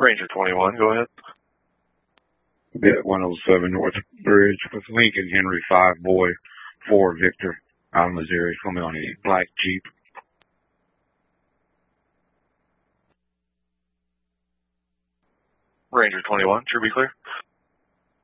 Ranger 21, go ahead. Bit 107 North Bridge with Lincoln Henry 5 Boy 4 Victor out of Missouri. It's going to be on a black Jeep. Ranger 21, should be clear.